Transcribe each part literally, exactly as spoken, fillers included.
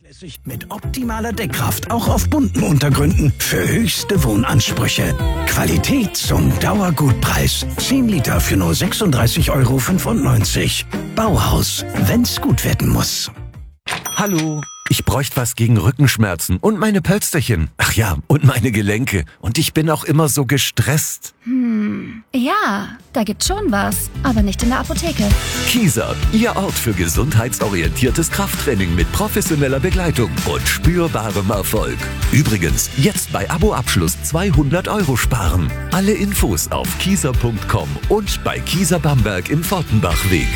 Mit optimaler Deckkraft auch auf bunten Untergründen für höchste Wohnansprüche. Qualität zum Dauergutpreis. zehn Liter für nur sechsunddreißig Euro fünfundneunzig. Bauhaus, wenn's gut werden muss. Hallo, ich bräuchte was gegen Rückenschmerzen und meine Pölsterchen. Ach ja, und meine Gelenke. Und ich bin auch immer so gestresst. Hm, ja, da gibt's schon was, aber nicht in der Apotheke. Kieser, Ihr Ort für gesundheitsorientiertes Krafttraining mit professioneller Begleitung und spürbarem Erfolg. Übrigens, jetzt bei Aboabschluss zweihundert Euro sparen. Alle Infos auf kieser punkt com und bei Kieser Bamberg im Fortenbachweg.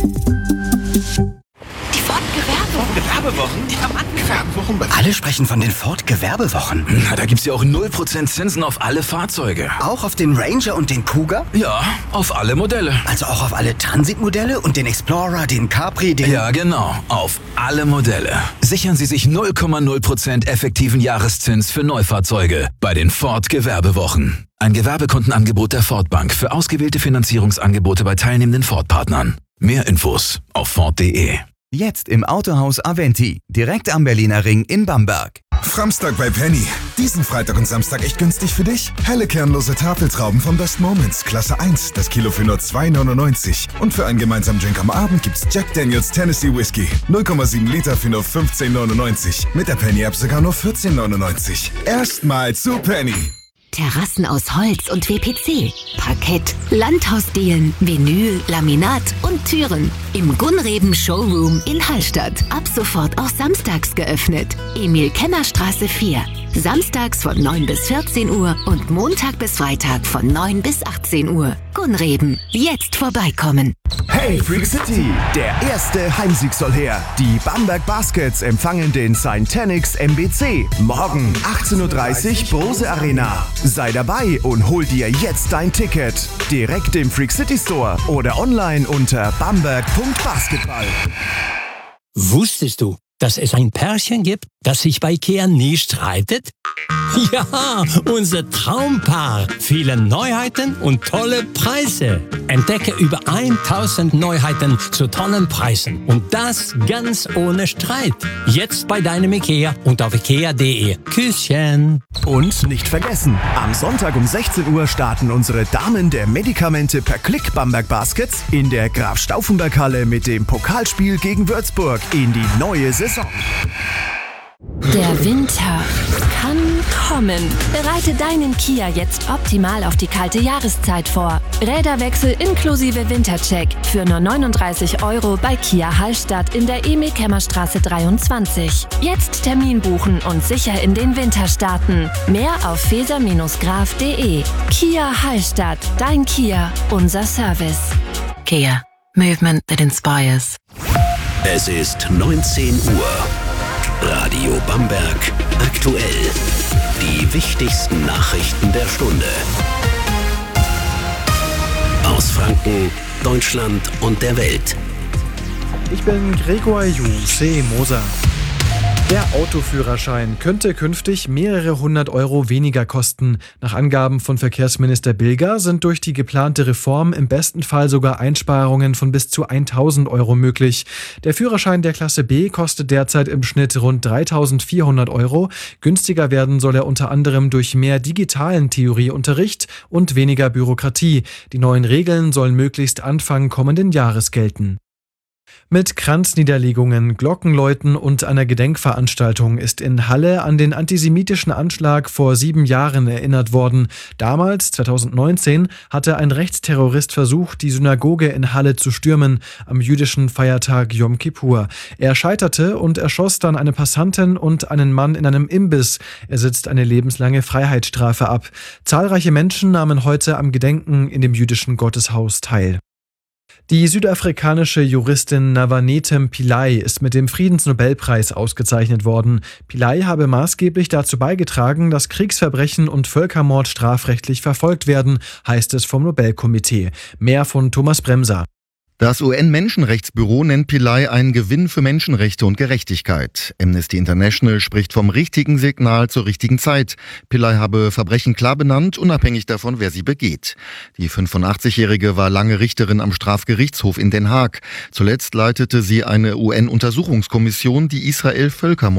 Gewerbewochen? Ja, Mann, Gewerbewochen. Alle sprechen von den Ford-Gewerbewochen. Na, da gibt's ja auch null Prozent Zinsen auf alle Fahrzeuge. Auch auf den Ranger und den Kuga? Ja, auf alle Modelle. Also auch auf alle Transit-Modelle und den Explorer, den Capri, den... Ja, genau. Auf alle Modelle. Sichern Sie sich null Komma null Prozent effektiven Jahreszins für Neufahrzeuge bei den Ford-Gewerbewochen. Ein Gewerbekontenangebot der Ford Bank für ausgewählte Finanzierungsangebote bei teilnehmenden Ford-Partnern. Mehr Infos auf Ford punkt de. Jetzt im Autohaus Aventi, direkt am Berliner Ring in Bamberg. Framstag bei Penny. Diesen Freitag und Samstag echt günstig für dich. Helle kernlose Tafeltrauben von Best Moments, Klasse eins, das Kilo für nur zwei neunundneunzig. Und für einen gemeinsamen Drink am Abend gibt's Jack Daniels Tennessee Whiskey. null Komma sieben Liter für nur fünfzehn neunundneunzig. Mit der Penny-App sogar nur vierzehn neunundneunzig. Erstmal zu Penny. Terrassen aus Holz und W P C, Parkett, Landhausdielen, Vinyl, Laminat und Türen. Im Gunreben Showroom in Hallstatt. Ab sofort auch samstags geöffnet. Emil-Kemmer-Straße vier. Samstags von neun bis vierzehn Uhr und Montag bis Freitag von neun bis achtzehn Uhr. Gunreben, jetzt vorbeikommen. Hey Freak City, der erste Heimsieg soll her. Die Bamberg Baskets empfangen den Saint-Tenix M B C. Morgen achtzehn Uhr dreißig Brose Arena. Sei dabei und hol dir jetzt dein Ticket. Direkt im Freak City Store oder online unter bamberg punkt basketball. Wusstest du, dass es ein Pärchen gibt, das sich bei IKEA nie streitet? Ja, unser Traumpaar. Viele Neuheiten und tolle Preise. Entdecke über tausend Neuheiten zu tollen Preisen. Und das ganz ohne Streit. Jetzt bei deinem IKEA und auf ikea punkt de. Küsschen. Und nicht vergessen, am Sonntag um sechzehn Uhr starten unsere Damen der Medikamente per Klick Bamberg Baskets in der Graf Stauffenberg Halle mit dem Pokalspiel gegen Würzburg in die neue Saison. Der Winter kann kommen. Bereite deinen Kia jetzt optimal auf die kalte Jahreszeit vor. Räderwechsel inklusive Wintercheck für nur neununddreißig Euro bei Kia Hallstatt in der Emil-Kemmer-Straße dreiundzwanzig. Jetzt Termin buchen und sicher in den Winter starten. Mehr auf feser Graf punkt de. Kia Hallstatt, dein Kia, unser Service. Kia. Movement that inspires. Es ist neunzehn Uhr. Radio Bamberg aktuell. Die wichtigsten Nachrichten der Stunde. Aus Franken, Deutschland und der Welt. Ich bin Gregor Juse Moser. Der Autoführerschein könnte künftig mehrere hundert Euro weniger kosten. Nach Angaben von Verkehrsminister Bilger sind durch die geplante Reform im besten Fall sogar Einsparungen von bis zu tausend Euro möglich. Der Führerschein der Klasse B kostet derzeit im Schnitt rund dreitausendvierhundert Euro. Günstiger werden soll er unter anderem durch mehr digitalen Theorieunterricht und weniger Bürokratie. Die neuen Regeln sollen möglichst Anfang kommenden Jahres gelten. Mit Kranzniederlegungen, Glockenläuten und einer Gedenkveranstaltung ist in Halle an den antisemitischen Anschlag vor sieben Jahren erinnert worden. Damals, zweitausendneunzehn, hatte ein Rechtsterrorist versucht, die Synagoge in Halle zu stürmen, am jüdischen Feiertag Yom Kippur. Er scheiterte und erschoss dann eine Passantin und einen Mann in einem Imbiss. Er sitzt eine lebenslange Freiheitsstrafe ab. Zahlreiche Menschen nahmen heute am Gedenken in dem jüdischen Gotteshaus teil. Die südafrikanische Juristin Navanetem Pillay ist mit dem Friedensnobelpreis ausgezeichnet worden. Pillay habe maßgeblich dazu beigetragen, dass Kriegsverbrechen und Völkermord strafrechtlich verfolgt werden, heißt es vom Nobelkomitee. Mehr von Thomas Bremser. Das U N-Menschenrechtsbüro nennt Pillay einen Gewinn für Menschenrechte und Gerechtigkeit. Amnesty International spricht vom richtigen Signal zur richtigen Zeit. Pillay habe Verbrechen klar benannt, unabhängig davon, wer sie begeht. Die fünfundachtzig-Jährige war lange Richterin am Strafgerichtshof in Den Haag. Zuletzt leitete sie eine U N-Untersuchungskommission, die Israel Völkermord